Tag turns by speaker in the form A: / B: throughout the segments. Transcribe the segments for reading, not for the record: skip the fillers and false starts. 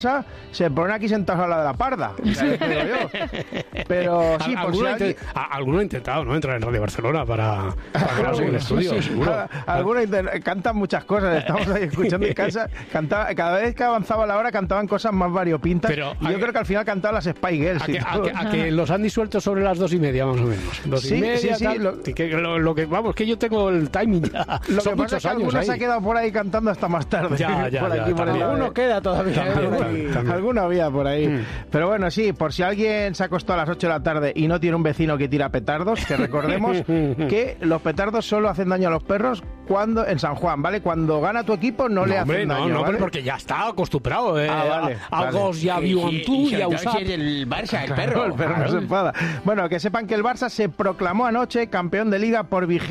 A: se ponen aquí sentados a la de la parda. O sea, digo yo. Pero sí, por si alguien...
B: Alguno ha intentado, ¿no?, entrar en Radio Barcelona para grabarse en el estudio, seguro.
A: Algunos cantan muchas cosas, estamos ahí escuchando en casa. Cada vez que avanzaba la hora cantaban cosas más variopintas. Pero yo creo que al final cantaban las Spy Girls.
B: A que los han disuelto sobre las 2:30 más o menos. 2:30, sí. Vamos, que yo tengo el timing ya.
A: Lo que pasa es que algunos se ha quedado por ahí cantando hasta más tarde.
C: Alguno queda todavía.
A: Alguna había por ahí. Pero bueno, sí, por si alguien se acostó a las 8 de la tarde y no tiene un vecino que tira petardos, que recordemos que los petardos solo hacen daño a los perros cuando en San Juan, ¿vale? Cuando gana tu equipo no le hacen daño,
B: No,
A: ¿vale?
B: Porque ya está acostumbrado.
A: Vale.
B: Algo ya vio en tú y a usar.
C: El Barça, el perro.
A: El perro no se enfada. Bueno, que sepan que el Barça se proclamó anoche campeón de Liga por la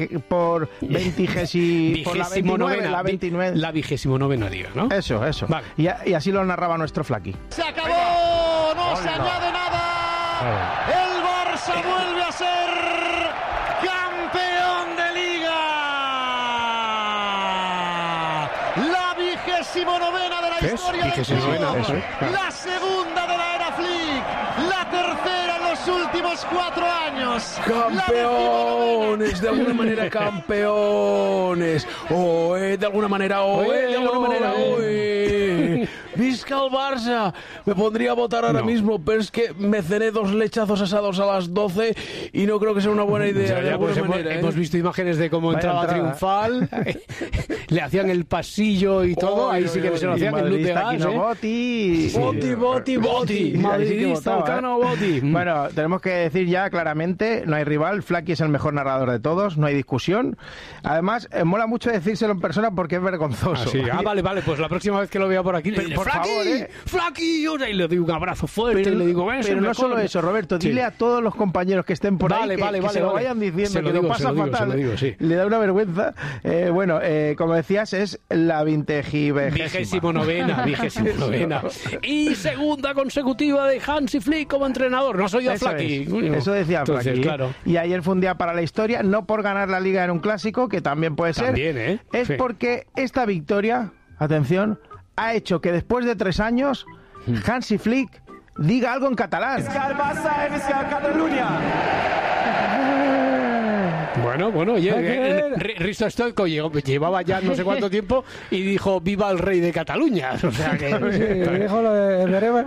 A: 29.
B: La 29ª Liga, ¿no?
A: Eso. Vale. Y así lo narraba nuestro Flaqui.
D: ¡Se acabó! ¡No se añade nada! ¡El Barça vuelve a ser campeón de Liga! La 29ª de la historia del club. La segunda de la era Flick. La tercera en los últimos 4 años.
C: Campeones, de alguna manera campeones. De alguna manera. Visca el Barça. Me pondría a votar ahora mismo, pero es que me cené 2 lechazos asados a las 12 y no creo que sea una buena idea.
B: Hemos visto imágenes de cómo entraba triunfal, le hacían el pasillo y todo. Ahí sí que se lo hacían en luz de gas.
A: Boti.
B: Madridista, Cano Boti.
A: Bueno, tenemos que decir ya claramente, no hay rival. Flaqui es el mejor narrador de todos, no hay discusión. Además, mola mucho decírselo en persona porque es vergonzoso.
B: Vale, pues la próxima vez que lo vea por aquí, Flaqui, y le doy un abrazo fuerte y le digo,
A: pero no solo eso, Roberto, dile a todos los compañeros que estén por ahí que se lo vayan diciendo, que lo pasa fatal. Le da una vergüenza. Como decías, es la
B: 29ª. Y segunda consecutiva de Hansi Flick como entrenador. No has oído a Flaqui.
A: Eso decía Flaqui. Claro. Y ayer fue un día para la historia, no por ganar la Liga en un clásico, que también puede ser. Es porque esta victoria, atención, ha hecho que después de 3 años Hansi Flick diga algo en catalán.
B: Bueno, Risto Stoico llevaba ya no sé cuánto tiempo y dijo viva el rey de Cataluña. O sea que...
C: dijo lo de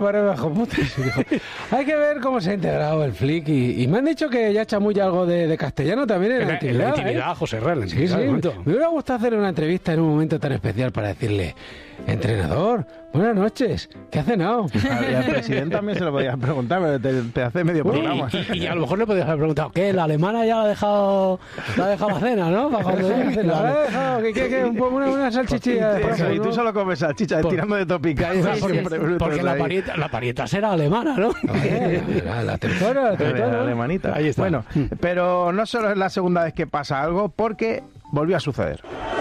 C: hay que ver cómo se ha integrado el Flick y me han dicho que ya chamulla algo de castellano también en la
B: intimidad, José Real.
C: Sí. Me hubiera gustado hacer una entrevista en un momento tan especial para decirle: entrenador, buenas noches, ¿qué ha cenado?
A: Y al presidente también se lo podías preguntar, pero te hace medio programa.
B: Y a lo mejor le podías haber preguntado, ¿qué? ¿La alemana ya la ha dejado la cena, no? ¿La ha
C: dejado? ¿Qué? Una salchichilla.
A: Y tú solo comes salchicha, tirando de topica.
B: Porque la parieta será alemana, ¿no?
A: La tercera, la alemanita.
B: Ahí está.
A: Bueno, pero no solo es la segunda vez que pasa algo, porque volvió a suceder.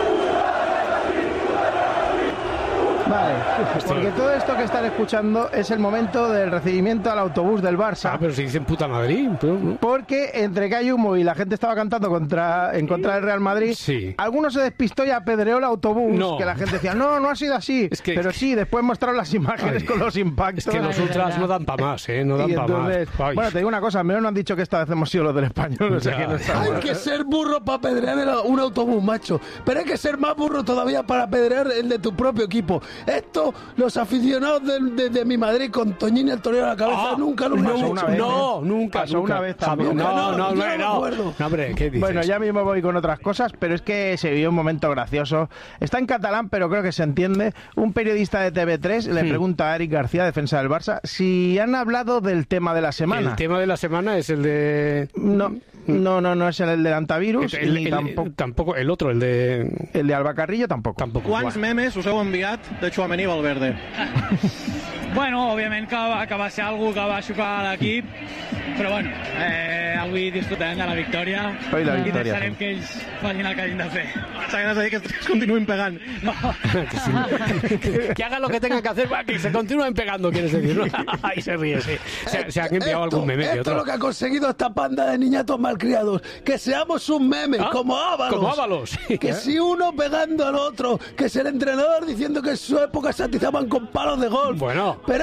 A: Vale, porque todo esto que están escuchando es el momento del recibimiento al autobús del Barça.
B: Pero si dicen puta Madrid.
A: Porque entre que hay humo y la gente estaba cantando en contra del Real Madrid, alguno se despistó y apedreó el autobús, que la gente decía, no ha sido así. Pero sí, después mostraron las imágenes con los impactos.
B: Es que los ultras no dan para más, no dan para más.
A: Bueno, te digo una cosa, al menos no han dicho que esta vez hemos sido los del Español.
C: Hay que ser burro para apedrear un autobús, macho. Pero hay que ser más burro todavía para apedrear el de tu propio equipo. Esto, los aficionados de mi Madrid con Toñín y el Torero a la cabeza nunca lo han hecho.
A: Nunca. Pasó una vez también.
B: No, hombre, ¿qué dices?
A: Bueno, ya mismo voy con otras cosas, pero es que se vivió un momento gracioso. Está en catalán, pero creo que se entiende. Un periodista de TV3 le pregunta a Eric García, defensa del Barça, si han hablado del tema de la semana.
B: El tema de la semana es el de...
A: No es el del antivirus.
B: Tampoco el otro, el de
A: Alba Carrillo, tampoco.
E: Quants memes us heu enviat de Tchouaméni i Valverde?
F: Bueno, òbviament que va ser algú que va xocar l'equip, però bueno, avui disfrutarem de la victòria i deixarem que ells facin el que hagin de fer.
E: S'ha de dir que es continuïn pegant.
F: No.
B: Que hagan lo que tengan que hacer, que se continúen pegando, quieres decir, ¿no? Ahí se ríe, sí. Se han enviado algún meme.
C: Esto es lo que ha conseguido esta panda de niñatos mal malcriados, que seamos un meme, como Ábalos. Que si uno pegando al otro, que es el entrenador diciendo que en su época se atizaban con palos de golf.
B: Bueno.
C: Pero